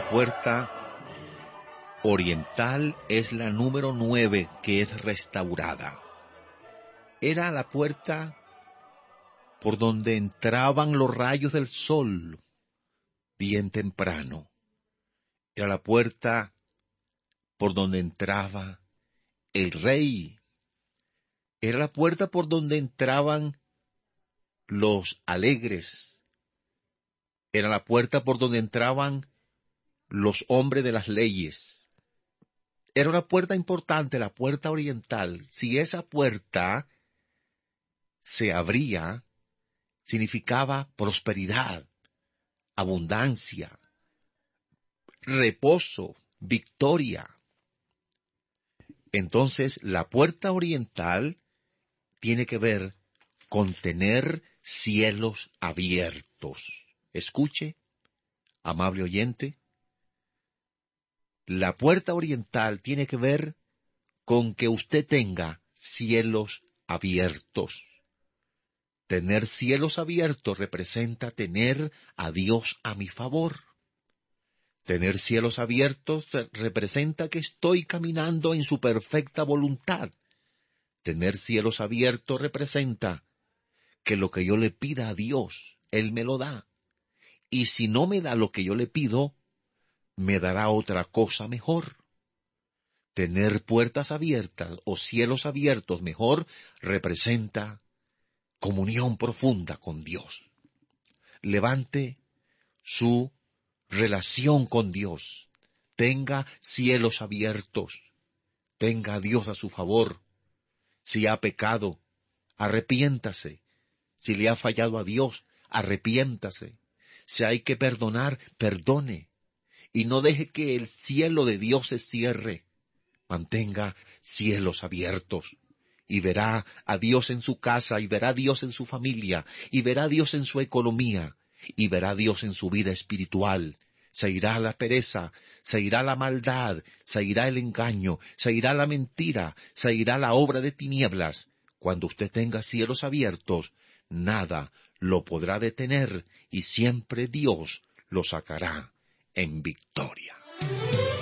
La puerta oriental es la número 9 que es restaurada. Era la puerta por donde entraban los rayos del sol bien temprano. Era la puerta por donde entraba el rey. Era la puerta por donde entraban los alegres. Era la puerta por donde entraban los hombres de las leyes. Era una puerta importante, la puerta oriental. Si esa puerta se abría, significaba prosperidad, abundancia, reposo, victoria. Entonces, la puerta oriental tiene que ver con tener cielos abiertos. Escuche, amable oyente, la puerta oriental tiene que ver con que usted tenga cielos abiertos. Tener cielos abiertos representa tener a Dios a mi favor. Tener cielos abiertos representa que estoy caminando en su perfecta voluntad. Tener cielos abiertos representa que lo que yo le pida a Dios, Él me lo da. Y si no me da lo que yo le pido, me dará otra cosa mejor. Tener puertas abiertas o cielos abiertos mejor representa comunión profunda con Dios. Levante su relación con Dios. Tenga cielos abiertos. Tenga a Dios a su favor. Si ha pecado, arrepiéntase. Si le ha fallado a Dios, arrepiéntase. Si hay que perdonar, perdone. Y no deje que el cielo de Dios se cierre. Mantenga cielos abiertos. Y verá a Dios en su casa, y verá a Dios en su familia, y verá a Dios en su economía, y verá a Dios en su vida espiritual. Se irá la pereza, se irá la maldad, se irá el engaño, se irá la mentira, se irá la obra de tinieblas. Cuando usted tenga cielos abiertos, nada lo podrá detener, y siempre Dios lo sacará en victoria.